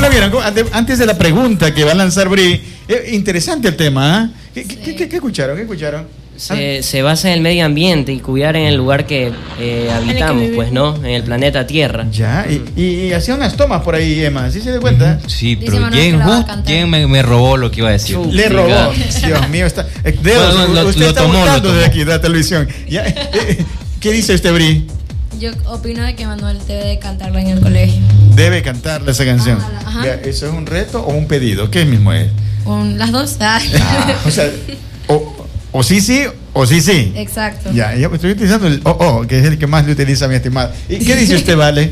la vieron? Antes de la pregunta que va a lanzar Bri, interesante el tema, ¿eh? ¿Qué escucharon? ¿Qué escucharon? Se basa en el medio ambiente y cuidar en el lugar que habitamos, pues, ¿no? En el planeta Tierra. Ya, y hacía unas tomas por ahí, Emma, ¿sí se da cuenta? Sí, pero ¿quién me robó lo que iba a decir? Le robó, Dios mío, está... usted está buscando desde aquí, de la televisión. Ya, ¿qué dice usted, Bri? Yo opino de que Manuel debe de cantarla en el colegio. Debe cantarle esa canción. Ajá. Vea, ¿eso es un reto o un pedido? ¿Qué mismo es? Las dos. O sea, o sí, o sí. Exacto. Ya, yo estoy utilizando el que es el que más le utiliza mi estimada. ¿Y qué dice usted, Vale?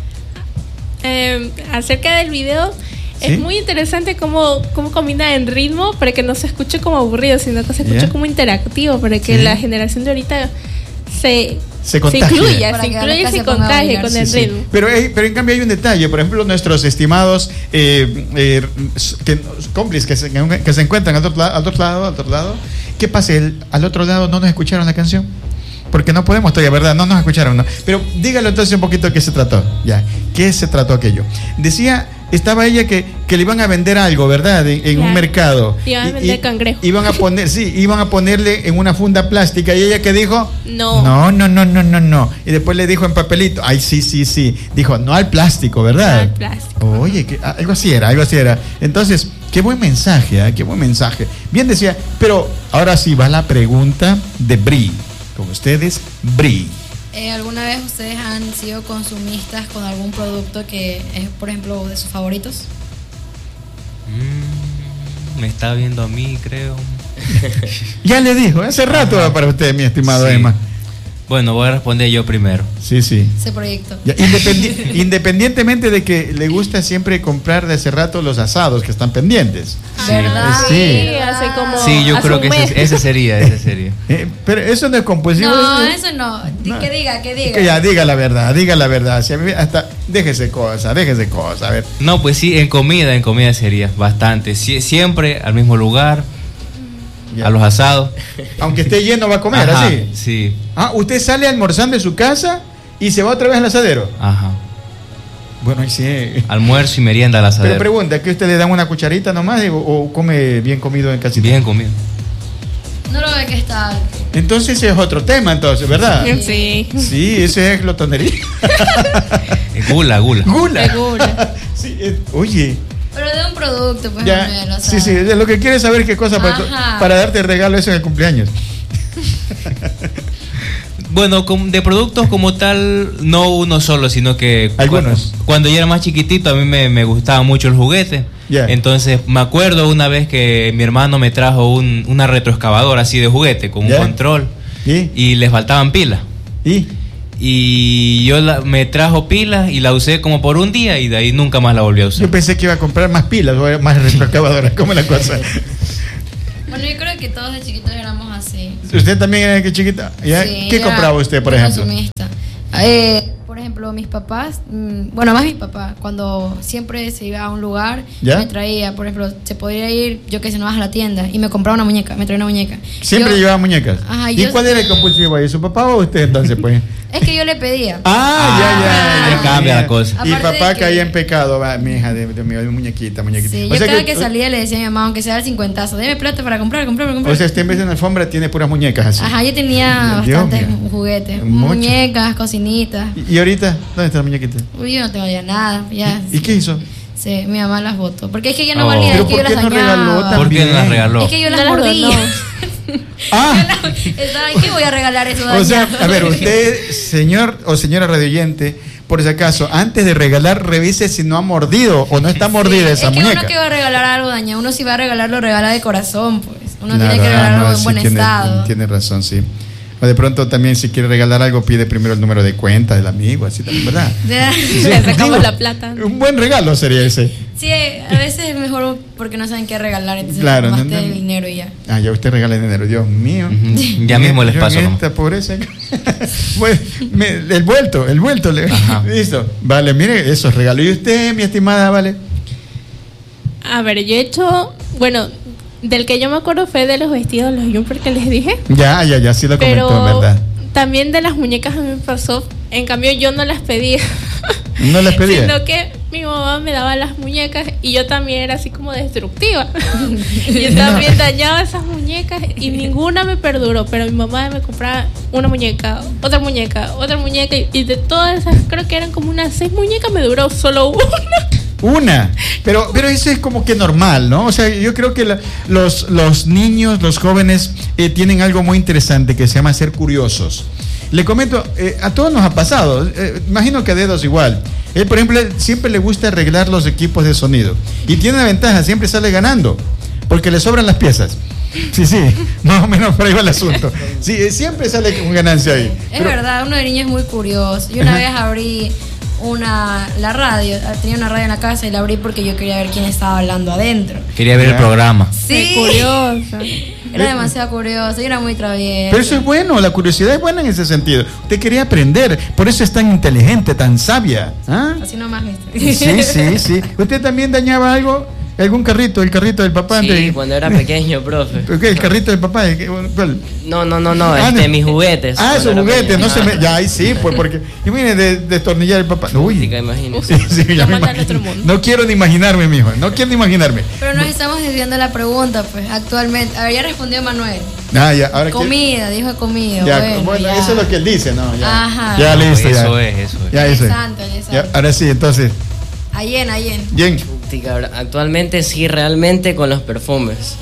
Acerca del video, ¿sí? Es muy interesante cómo combina en ritmo para que no se escuche como aburrido, sino que se escuche como interactivo, para que la generación de ahorita se incluya y se contagie con el ritmo. Pero en cambio hay un detalle. Por ejemplo, nuestros estimados cómplices que se encuentran al otro lado, ¿qué pasa? Al otro lado no nos escucharon la canción. Porque no podemos todavía, ¿verdad? No nos escucharon, ¿no? Pero dígalo entonces un poquito de qué se trató. Ya, ¿qué se trató aquello? Estaba ella que le iban a vender algo, ¿verdad? En un mercado. Iban a vender cangrejo. Iban a ponerle en una funda plástica. ¿Y ella qué dijo? No. No. Y después le dijo en papelito. Ay, sí. Dijo, no al plástico, ¿verdad? No al plástico. Oye, algo así era. Entonces, qué buen mensaje, qué buen mensaje. Bien decía, pero ahora sí va la pregunta de Bri. Con ustedes, Bri. ¿Alguna vez ustedes han sido consumistas con algún producto que es, por ejemplo, de sus favoritos? Me está viendo a mí, creo. Ya le dijo, hace rato va para usted, mi estimado Emma. Bueno, voy a responder yo primero. Sí. Ese proyecto. Ya, independientemente de que le gusta siempre comprar de hace rato los asados que están pendientes. ¿Verdad? Sí, yo creo que ese sería. Pero eso no es compulsivo. No, eso no. Que diga. Que ya diga la verdad. Si a mí hasta déjese cosa. A ver. No, pues sí, en comida sería bastante. Siempre al mismo lugar. Ya. A los asados. Aunque esté lleno va a comer. Ajá, así. Sí. Usted sale almorzando de su casa y se va otra vez al asadero. Ajá. Bueno, y sí. Almuerzo y merienda al asadero. Pero pregunta, ¿que usted le dan una cucharita nomás o come bien comido en casita? Bien comido. No lo ve que está. Entonces ese es otro tema, ¿verdad? Sí. Sí, ese es glotonería. Gula. Sí, oye. Pero de un producto, pues. Ya, Manuel, sí, lo que quiere saber qué cosa para darte regalo eso en el cumpleaños. Bueno, de productos como tal, no uno solo, sino que algunos. Cuando yo era más chiquitito, a mí me gustaba mucho el juguete. Yeah. Entonces, me acuerdo una vez que mi hermano me trajo una retroexcavadora así de juguete, con un control, y les faltaban pilas. Y yo me trajo pilas y la usé como por un día y de ahí nunca más la volví a usar. Yo pensé que iba a comprar más pilas o más retroexcavadoras. ¿Cómo es la cosa? Bueno, yo creo que todos de chiquitos éramos así. ¿Usted también era de chiquita? ¿Ya? Sí, ¿Qué compraba usted, por ejemplo? Consumista. Por ejemplo, mis papás, más mi papá, cuando siempre se iba a un lugar, me traía, por ejemplo, se podía ir, yo que sé, no vas a la tienda, y me compraba una muñeca, me traía una muñeca. ¿Siempre llevaba muñecas? Ajá, ¿Y cuál era el compulsivo ahí? ¿Su papá o usted entonces, pues? Es que yo le pedía. Ya cambia la cosa. Y papá caía en pecado, mi hija, de muñequita. Sí, yo cada que salía le decía a mi mamá, aunque sea el 50, deme plata para comprar. O sea, usted en vez de una alfombra tiene puras muñecas así. Ajá, yo tenía bastantes juguetes, muñecas, cocinitas. ¿Y ahorita? ¿Dónde está la muñequita? Uy, yo no tengo ya nada. ¿Y qué hizo? Sí, mi mamá las botó. Porque es que ya no valía, es que yo las dañaba. ¿Por qué no las regaló? Es que yo las mordía. ¿Qué voy a regalar eso? O sea, a ver, usted, señor o señora radioyente, por si acaso, antes de regalar, revise si no ha mordido o no está mordida esa muñeca. Es que uno que va a regalar algo dañado, uno si va a regalar, lo regala de corazón, pues. Uno tiene que regalar algo en buen estado. Tiene razón, sí. O de pronto también si quiere regalar algo pide primero el número de cuenta del amigo, así también, ¿verdad? Le sacamos la plata. Un buen regalo sería ese. Sí, a veces es mejor porque no saben qué regalar, entonces tomaste el dinero y ya. Ya usted regala el dinero, Dios mío. Ya mismo les paso. Esta pobreza. Bueno, el vuelto. Listo. Vale, mire, eso es regalo. ¿Y usted, mi estimada, Vale? A ver, yo he hecho, del que yo me acuerdo fue de los vestidos, los jumper que les dije. Ya, sí lo comentó, ¿verdad? También de las muñecas a mí me pasó. En cambio, yo no las pedía. ¿No las pedía? Sino que mi mamá me daba las muñecas y yo también era así como destructiva. Yo también dañaba esas muñecas y ninguna me perduró, pero mi mamá me compraba una muñeca, otra muñeca y de todas esas creo que eran como unas 6 muñecas, me duró solo una. Pero eso es como que normal, ¿no? O sea, yo creo que los niños, los jóvenes tienen algo muy interesante que se llama ser curiosos. Le comento, a todos nos ha pasado, imagino que a Dedos igual. Él, por ejemplo, siempre le gusta arreglar los equipos de sonido. Y tiene una ventaja, siempre sale ganando, porque le sobran las piezas. Sí, más o menos por ahí va el asunto. Sí, siempre sale con ganancia ahí. Es verdad, uno de niños es muy curioso. Yo una vez abrí la radio, tenía una radio en la casa y la abrí porque yo quería ver quién estaba hablando adentro. Quería ver el programa. Sí, curiosa. Era demasiado curioso, yo era muy travieso. Pero eso es bueno, la curiosidad es buena en ese sentido. Usted quería aprender, por eso es tan inteligente, tan sabia. ¿Ah? Así nomás, ¿viste? Sí. ¿Usted también dañaba algo? ¿Algún carrito? ¿El carrito del papá? Sí, cuando era pequeño, profe. ¿Qué? ¿El carrito del papá? ¿Cuál? No, mis juguetes. Esos juguetes, no se me... Ya, ahí sí, pues, porque... Imagínese destornillar el papá. Uy. Imagínese. Sí, ya me imagino. No quiero ni imaginarme, mijo. No quiero ni imaginarme. Pero nos estamos desviando la pregunta, pues, actualmente. A ver, ya respondió Manuel. Ya. Ahora comida, dijo comida. Ya, bueno, ya. Eso es lo que él dice, ¿no? Ya. Ajá. Ya listo, ya. Eso es. Ya, eso es. Ya, ahora sí, entonces... Ayen. Yen. Actualmente sí, realmente con los perfumes.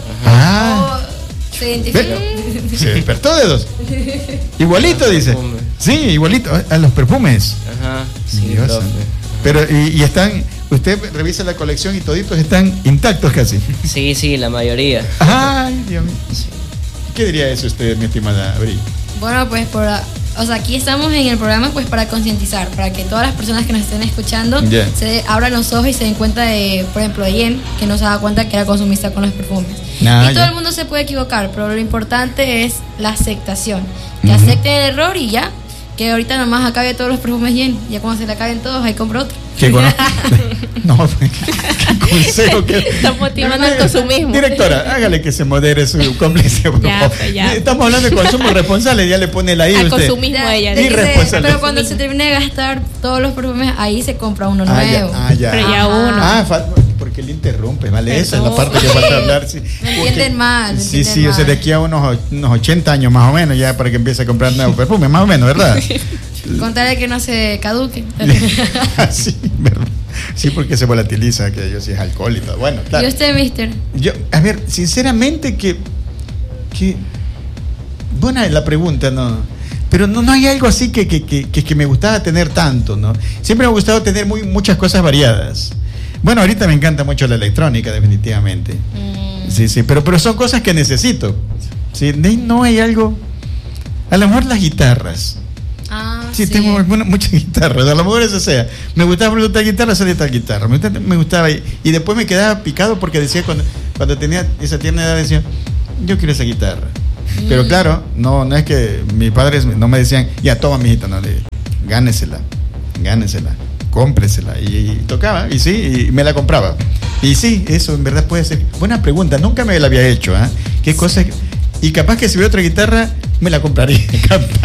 Se identificó. Se despertó Dedos. Igualito, dice. Sí, igualito. A los perfumes. Ajá, sí, profe. Pero, y están, usted revisa la colección y toditos están intactos casi. Sí, la mayoría. Ay, Dios mío. Sí. ¿Qué diría eso usted, mi estimada Abril? Bueno, pues aquí estamos en el programa pues para concientizar, para que todas las personas que nos estén escuchando se abran los ojos y se den cuenta de, por ejemplo, de Yen, que no se daba cuenta que era consumista con los perfumes. Y todo el mundo se puede equivocar, pero lo importante es la aceptación. Que acepten el error y ya, que ahorita nomás acabe todos los perfumes Yen. Ya cuando se le acaben todos, ahí compro otro. ¿Qué no, qué consejo que... Está motivando el consumismo. Directora, hágale que se modere su cómplice. Ya. Estamos hablando de consumo responsable, ya le pone la I usted. Consumismo ella. Irresponsable. Pero cuando se termine de gastar todos los perfumes, ahí se compra uno nuevo. Ya. Pero ya uno. Porque le interrumpe, ¿vale? Esa es la parte que falta hablar. Sí. Me entienden mal. Sí, o sea, de aquí a unos 80 años más o menos, ya para que empiece a comprar nuevos perfumes, más o menos, ¿verdad? Contaré que no se caduque. Sí, ¿verdad? Sí, porque se volatiliza, que yo sí es alcohol y todo. Bueno, claro. ¿Y usted, mister? Yo, a ver, sinceramente que buena la pregunta, ¿no? Pero no hay algo así que me gustaba tener tanto, ¿no? Siempre me ha gustado tener muchas cosas variadas. Bueno, ahorita me encanta mucho la electrónica, definitivamente. Sí, pero son cosas que necesito. Sí, no hay algo... A lo mejor las guitarras. Sí, tengo muchas guitarras, a lo mejor eso sea. Me gustaba tal guitarra, salía tal guitarra. Me gustaba y después me quedaba picado porque decía, cuando tenía esa tierna edad, decía, yo quiero esa guitarra. Pero claro, no es que mis padres no me decían, ya toma, mijita, no, gánesela, cómpresela. Y tocaba, y sí, y me la compraba. Y sí, eso en verdad puede ser. Buena pregunta, nunca me la había hecho, ¿eh? ¿Qué cosa? Y capaz que si hubiera otra guitarra, me la compraría.